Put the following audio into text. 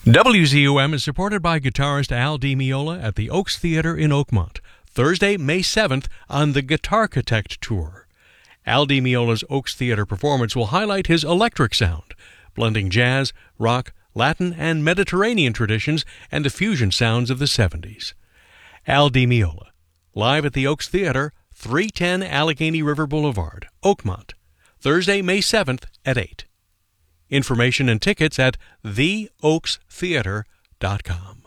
WZUM is supported by guitarist Al Di Meola at the Oaks Theater in Oakmont, Thursday, May 7th on the Guitarchitect Tour. Al Di Meola's Oaks Theater performance will highlight his electric sound, blending jazz, rock, Latin, and Mediterranean traditions and the fusion sounds of the 70s. Al Di Meola, live at the Oaks Theater, 310 Allegheny River Boulevard, Oakmont, Thursday, May 7th at 8. Information and tickets at theoakstheater.com.